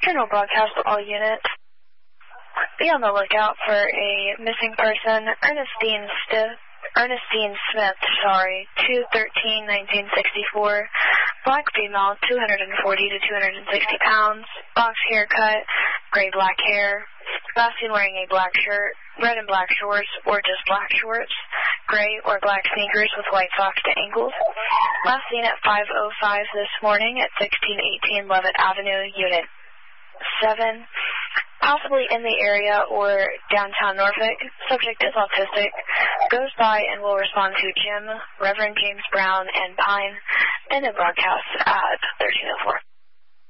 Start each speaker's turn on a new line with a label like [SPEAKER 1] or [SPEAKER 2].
[SPEAKER 1] General broadcast to all units. Be on the lookout for a missing person, Ernestine Smith, 2/13/1964, black female, 240 to 260 pounds, box haircut, gray-black hair, last seen wearing a black shirt, red and black shorts, or just black shorts, gray or black sneakers with white socks to ankles. Last seen at 5:05 this morning at 1618 Levitt Avenue, Unit 7. Possibly in the area or downtown Norfolk. Subject is autistic. Goes by and will respond to Jim, Reverend James Brown, and Pine, and then broadcasts at 1304.